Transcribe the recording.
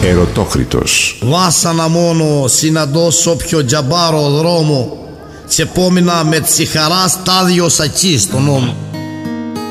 Ερωτόκριτος. Βάσανα μόνο συναντώ σ' όποιο τζαμπάρο δρόμο και επόμενα με τη χαρά στάδιο σακί στον νόμο.